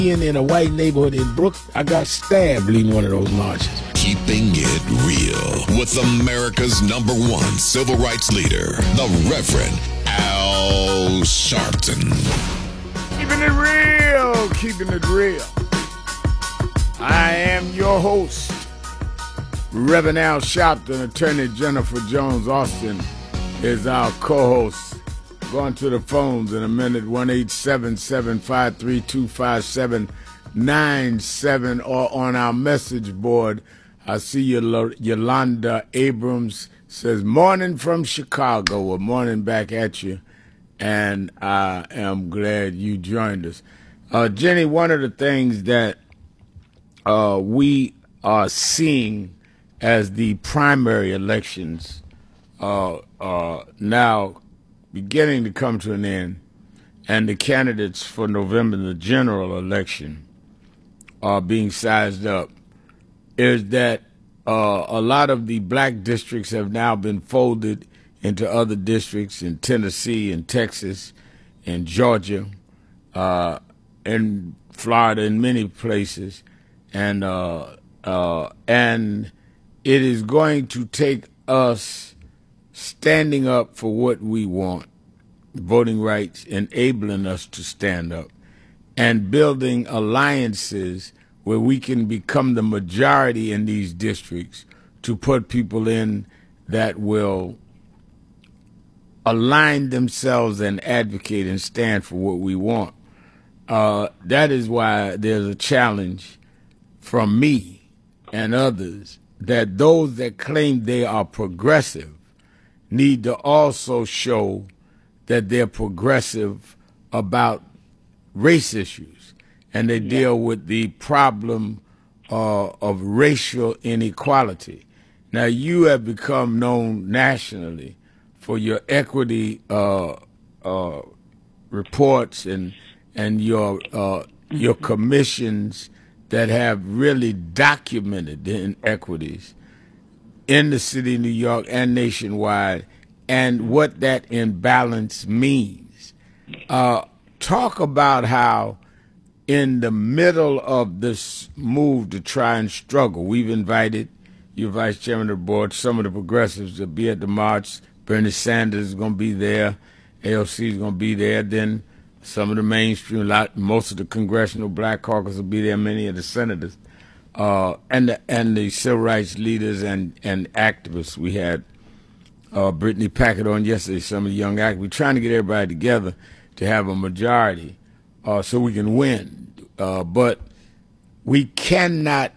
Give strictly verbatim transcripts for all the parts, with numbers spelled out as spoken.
in a white neighborhood in Brooklyn. I got stabbed leading one of those marches. Keeping it real with America's number one civil rights leader, the Reverend Al Sharpton. Keeping it real, keeping it real. I am your host, Reverend Al Sharpton. Attorney Jennifer Jones Austin is our co-host. Going to the phones in a minute, one eight seven seven, five three two, five seven nine seven, or on our message board. I see Yolanda Abrams says, morning from Chicago. Well, morning back at you, and I am glad you joined us. Uh, Jenny, one of the things that uh, we are seeing as the primary elections uh, uh, now beginning to come to an end, and the candidates for November, the general election, are being sized up, is that uh, a lot of the black districts have now been folded into other districts in Tennessee and Texas and Georgia uh, and Florida and many places. And, uh, uh, and it is going to take us standing up for what we want, voting rights, enabling us to stand up, and building alliances where we can become the majority in these districts to put people in that will align themselves and advocate and stand for what we want. Uh, that is why there's a challenge from me and others that those that claim they are progressive need to also show that they're progressive about race issues, and they yeah. deal with the problem uh, of racial inequality. Now, you have become known nationally for your equity uh, uh, reports and and your uh, your commissions that have really documented the inequities in the city of New York and nationwide, and what that imbalance means. Uh, talk about how in the middle of this move to try and struggle, we've invited your vice chairman of the board, some of the progressives to be at the march. Bernie Sanders is going to be there. A O C is going to be there. Then some of the mainstream, lot, most of the congressional black caucus will be there, many of the senators. Uh, and the, and the civil rights leaders and, and activists. We had uh, Brittany Packard on yesterday, some of the young activists. We're trying to get everybody together to have a majority uh, so we can win. Uh, but we cannot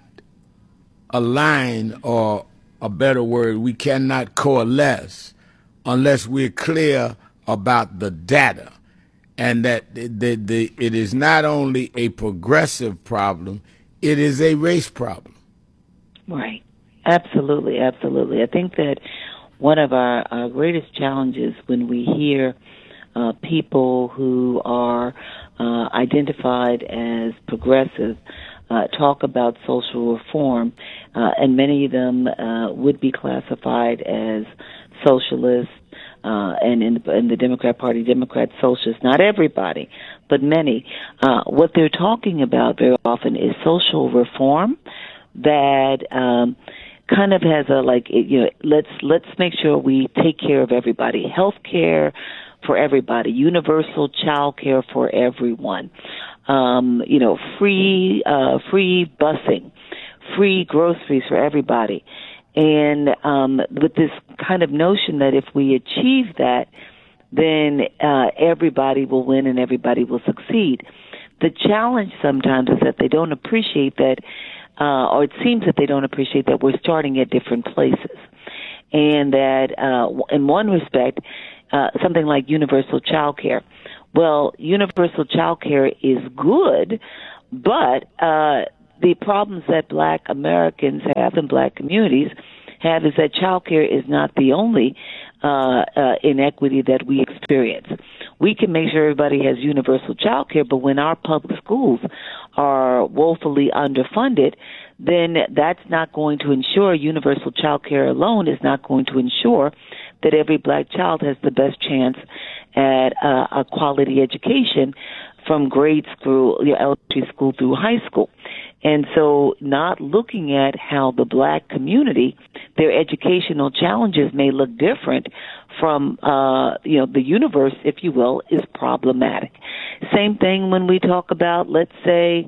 align, or a better word, we cannot coalesce unless we're clear about the data, and that the, the, the, it is not only a progressive problem, it is a race problem. Right. Absolutely, absolutely. I think that one of our, our greatest challenges when we hear uh, people who are uh, identified as progressive uh, talk about social reform, uh, and many of them uh, would be classified as socialists, Uh, and in the, in the Democrat Party, Democrat socialists, not everybody, but many, uh, what they're talking about very often is social reform that um, kind of has a, like, you know, let's let's make sure we take care of everybody. Health care for everybody, universal child care for everyone, um, you know, free uh, free busing, free groceries for everybody. And um, with this kind of notion that if we achieve that, then uh, everybody will win and everybody will succeed. The challenge sometimes is that they don't appreciate that, uh, or it seems that they don't appreciate that we're starting at different places. And that uh, in one respect, uh, something like universal child care. Well, universal child care is good, but uh the problems that black Americans have and black communities have is that child care is not the only uh, uh, inequity that we experience. We can make sure everybody has universal child care, but when our public schools are woefully underfunded, then that's not going to ensure universal child care alone is not going to ensure that every black child has the best chance at uh, a quality education from grade school, you know, elementary school through high school. And so not looking at how the black community, their educational challenges may look different from, uh, you know, the universe, if you will, is problematic. Same thing when we talk about, let's say,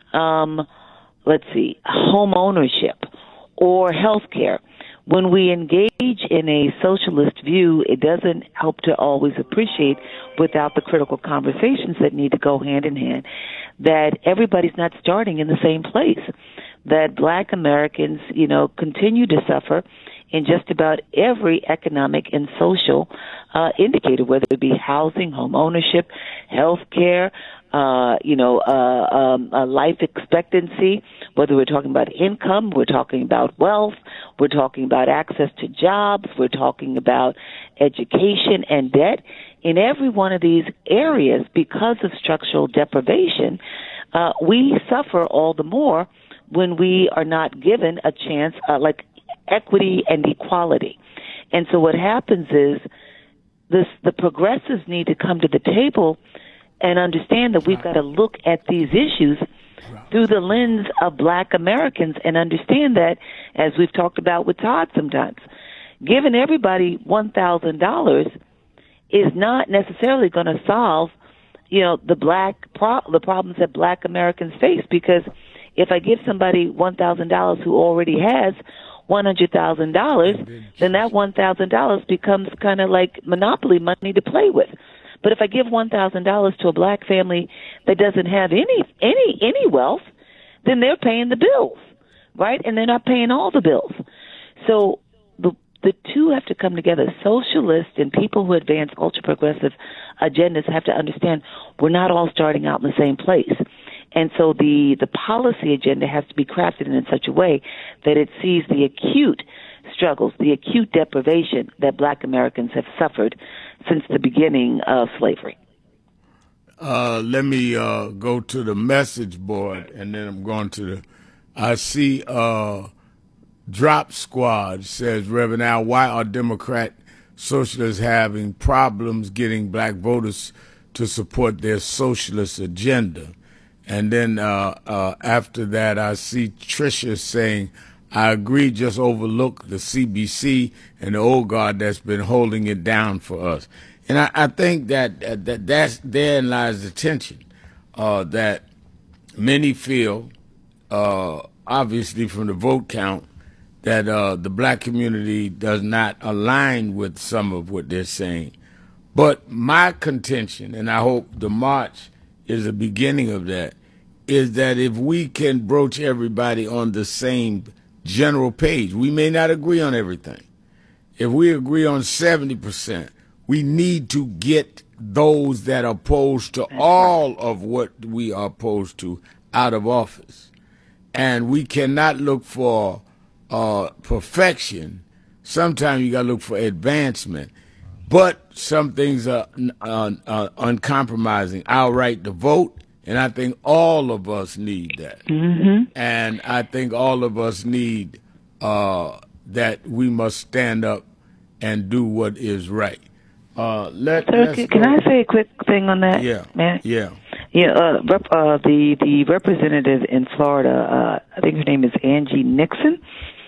um, let's see, home ownership or health care. When we engage in a socialist view, it doesn't help to always appreciate, without the critical conversations that need to go hand in hand, that everybody's not starting in the same place, that black Americans, you know, continue to suffer in just about every economic and social uh, indicator, whether it be housing, home ownership, health care, uh, you know, uh, um, uh, life expectancy, whether we're talking about income, we're talking about wealth, we're talking about access to jobs, we're talking about education and debt. In every one of these areas, because of structural deprivation, uh, we suffer all the more when we are not given a chance, uh, like equity and equality. And so what happens is this, the progressives need to come to the table and understand that we've got to look at these issues through the lens of black Americans and understand that, as we've talked about with Todd sometimes, giving everybody one thousand dollars is not necessarily going to solve, you know, the black pro- the problems that black Americans face, because if I give somebody one thousand dollars who already has one hundred thousand dollars, then that one thousand dollars becomes kind of like monopoly money to play with. But if I give one thousand dollars to a black family that doesn't have any any any wealth, then they're paying the bills, right? And they're not paying all the bills. So the the two have to come together. Socialists and people who advance ultra-progressive agendas have to understand we're not all starting out in the same place. And so the, the policy agenda has to be crafted in such a way that it sees the acute struggles, the acute deprivation that black Americans have suffered since the beginning of slavery. Uh, let me uh, go to the message board, and then I'm going to the, I see uh, Drop Squad says, Reverend Al, why are Democrat socialists having problems getting black voters to support their socialist agenda? And then uh, uh, after that, I see Tricia saying, I agree, just overlook the C B C and the old guard that's been holding it down for us. And I, I think that, uh, that that's, therein lies the tension, uh, that many feel, uh, obviously from the vote count, that uh, the black community does not align with some of what they're saying. But my contention, and I hope the march is the beginning of that, is that if we can broach everybody on the same general page, we may not agree on everything. If we agree on seventy percent, we need to get those that are opposed to all of what we are opposed to out of office. And we cannot look for uh, perfection. Sometimes you got to look for advancement. But some things are uh, uh, uncompromising. Our right to vote, and I think all of us need that. Mm-hmm. And I think all of us need uh, that we must stand up and do what is right. Uh, let, Sir, can, can I say a quick thing on that? Yeah, man? yeah. Yeah, uh, rep, uh, the, the representative in Florida, uh, I think her name is Angie Nixon,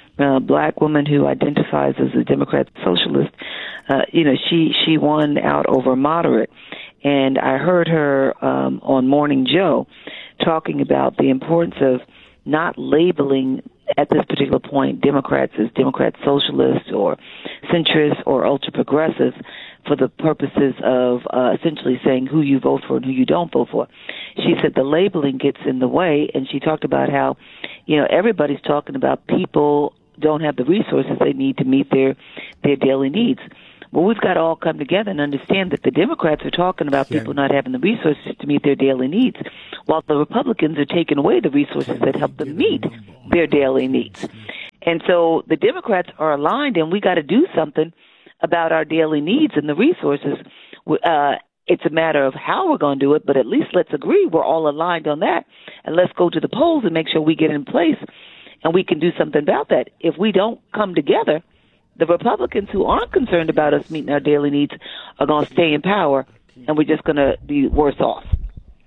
a black woman who identifies as a Democrat socialist. Uh, you know, she, she won out over moderate. And I heard her um, on Morning Joe talking about the importance of not labeling, at this particular point, Democrats as Democrat socialists or centrists or ultra-progressives for the purposes of uh, essentially saying who you vote for and who you don't vote for. She said the labeling gets in the way, and she talked about how, you know, everybody's talking about people don't have the resources they need to meet their, their daily needs. Well, we've got to all come together and understand that the Democrats are talking about people not having the resources to meet their daily needs, while the Republicans are taking away the resources that help them meet their daily needs. And so the Democrats are aligned, and we got to do something about our daily needs and the resources. Uh, it's a matter of how we're going to do it, but at least let's agree we're all aligned on that, and let's go to the polls and make sure we get in place and we can do something about that. If we don't come together, the Republicans who aren't concerned about us meeting our daily needs are going to stay in power, and we're just going to be worse off.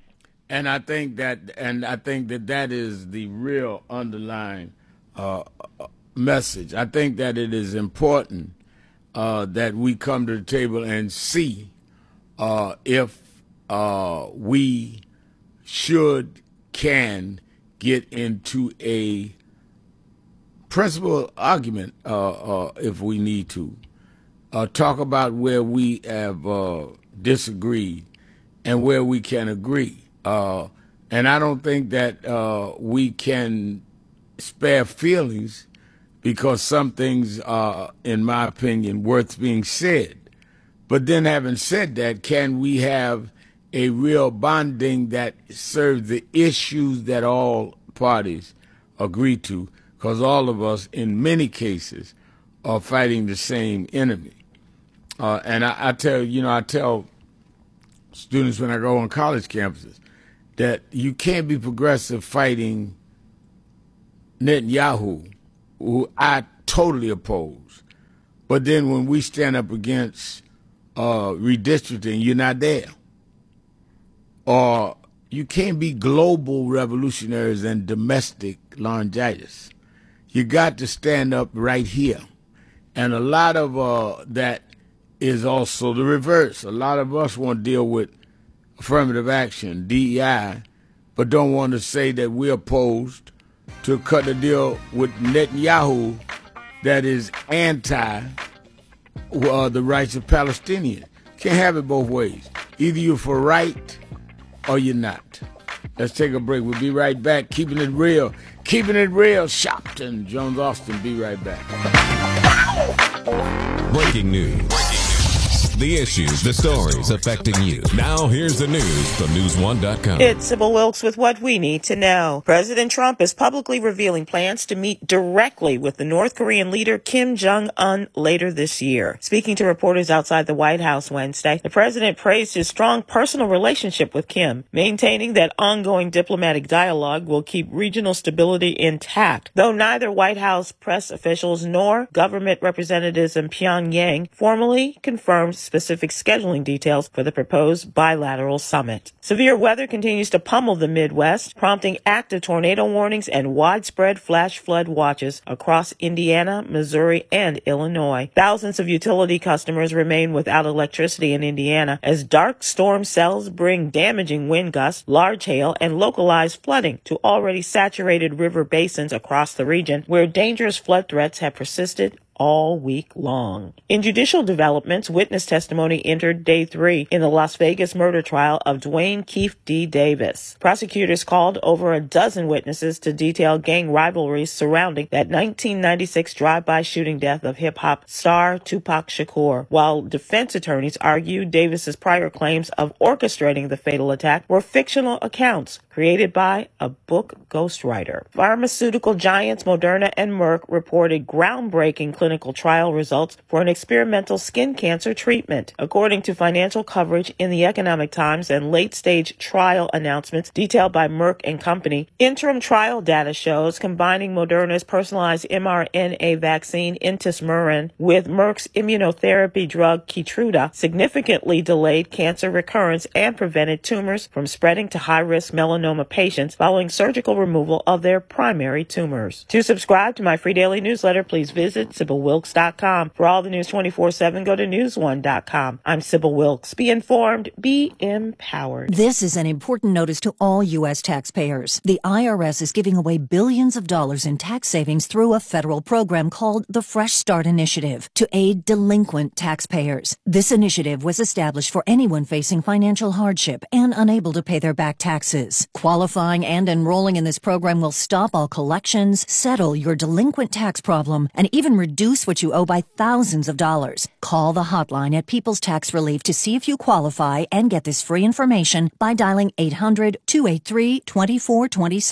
And I think that, and I think that that is the real underlying uh, message. I think that it is important uh, that we come to the table and see uh, if uh, we should, can get into a principal argument uh, uh, if we need to. Uh, talk about where we have uh, disagreed and where we can agree. Uh, and I don't think that uh, we can spare feelings because some things are, in my opinion, worth being said. But then having said that, can we have a real bonding that serves the issues that all parties agree to? Because all of us, in many cases, are fighting the same enemy. Uh, and I, I tell, you know, I tell students when I go on college campuses that you can't be progressive fighting Netanyahu, who I totally oppose. But then when we stand up against uh, redistricting, you're not there. Or you can't be global revolutionaries and domestic laryngitis. You got to stand up right here. And a lot of uh, that is also the reverse. A lot of us want to deal with affirmative action, D E I, but don't want to say that we're opposed to cut a deal with Netanyahu that is anti uh, the rights of Palestinians. Can't have it both ways. Either you're for right or you're not. Let's take a break. We'll be right back. Keeping it real. Keeping it real. Shopton, Jones Austin. Be right back. Breaking news. The issues, the stories affecting you. Now here's the news from news one dot com. It's Sybil Wilkes with what we need to know. President Trump is publicly revealing plans to meet directly with the North Korean leader Kim Jong-un later this year. Speaking to reporters outside the White House Wednesday, the president praised his strong personal relationship with Kim, maintaining that ongoing diplomatic dialogue will keep regional stability intact, though neither White House press officials nor government representatives in Pyongyang formally confirmed specific scheduling details for the proposed bilateral summit. Severe weather continues to pummel the Midwest, prompting active tornado warnings and widespread flash flood watches across Indiana, Missouri, and Illinois. Thousands of utility customers remain without electricity in Indiana as dark storm cells bring damaging wind gusts, large hail, and localized flooding to already saturated river basins across the region, where dangerous flood threats have persisted all week long. In judicial developments, witness testimony entered day three in the Las Vegas murder trial of Dwayne Keefe D. Davis. Prosecutors called over a dozen witnesses to detail gang rivalries surrounding that nineteen ninety-six drive-by shooting death of hip-hop star Tupac Shakur, while defense attorneys argued Davis's prior claims of orchestrating the fatal attack were fictional accounts created by a book ghostwriter. Pharmaceutical giants Moderna and Merck reported groundbreaking clinical trial results for an experimental skin cancer treatment. According to financial coverage in the Economic Times and late-stage trial announcements detailed by Merck and Company, interim trial data shows combining Moderna's personalized mRNA vaccine Intismeran with Merck's immunotherapy drug Keytruda significantly delayed cancer recurrence and prevented tumors from spreading to high-risk melanoma patients following surgical removal of their primary tumors. To subscribe to my free daily newsletter, please visit Sybil Wilkes dot com. For all the news twenty-four seven, go to news one dot com. I'm Sybil Wilkes. Be informed, be empowered. This is an important notice to all U S taxpayers. The I R S is giving away billions of dollars in tax savings through a federal program called the Fresh Start Initiative to aid delinquent taxpayers. This initiative was established for anyone facing financial hardship and unable to pay their back taxes. Qualifying and enrolling in this program will stop all collections, settle your delinquent tax problem, and even reduce what you owe by thousands of dollars. Call the hotline at People's Tax Relief to see if you qualify and get this free information by dialing eight hundred, two eight three, two four two seven.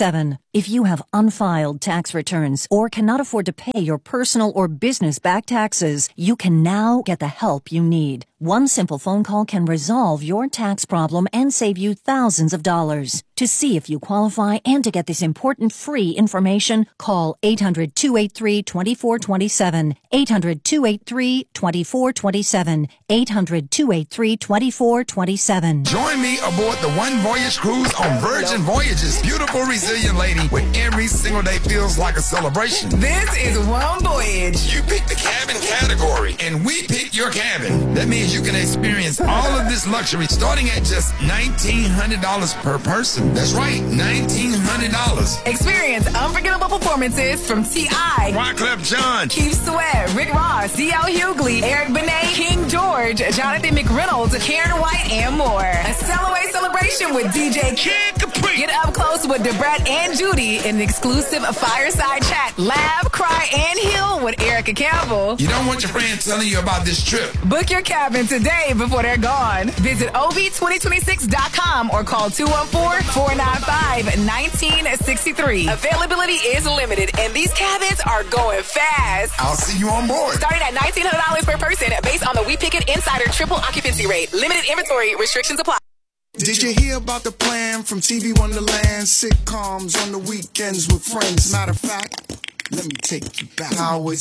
If you have unfiled tax returns or cannot afford to pay your personal or business back taxes, you can now get the help you need. One simple phone call can resolve your tax problem and save you thousands of dollars. To see if you qualify and to get this important free information, call eight hundred, two eight three, two four two seven, eight hundred, two eight three, two four two seven, eight hundred, two eight three, two four two seven. Join me aboard the One Voyage Cruise on Virgin Voyages. Beautiful, resilient lady, where every single day feels like a celebration. This is One Voyage. You pick the cabin category, and we pick your cabin. That means you can experience all of this luxury starting at just nineteen hundred dollars per person. That's right, nineteen hundred dollars. Experience unforgettable performances from T I, Wyclef Jean, Keith Sweat, Rick Ross, D L Hughley, Eric Benet, King George, Jonathan McReynolds, Karen White, and more. A Cellaway celebration with D J Kid Capri. Get up close with Debret and Judy in an exclusive fireside chat. Laugh, cry, and heal with Erica Campbell. You don't want your friends telling you about this trip. Book your cabin today before they're gone. Visit O V twenty twenty-six dot com or call two one four, four nine five, one nine six three. Availability is limited, and these cabins are going fast. I'll see you on board. Starting at nineteen hundred dollars per person based on the We Pick It Insider triple occupancy rate. Limited inventory restrictions apply. Did you hear about the plan from T V Wonderland? Sitcoms on the weekends with friends. Matter of fact, let me take you back. How it